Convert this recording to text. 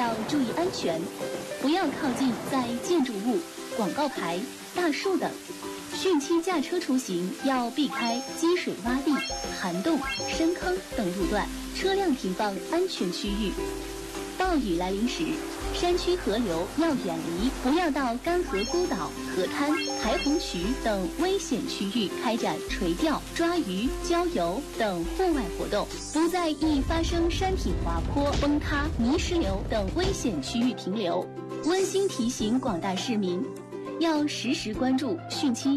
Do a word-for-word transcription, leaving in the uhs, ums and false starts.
要注意安全，不要靠近在建筑物、广告牌、大树等。汛期驾车出行要避开积水洼地、涵洞、深坑等路段，车辆停放安全区域。暴雨来临时，山区河流要远离，不要到干涸孤岛、河滩、排洪渠等危险区域开展垂钓、抓鱼、郊游等户外活动，不在易发生山体滑坡、崩塌、泥石流等危险区域停留。温馨提醒广大市民，要时时关注汛期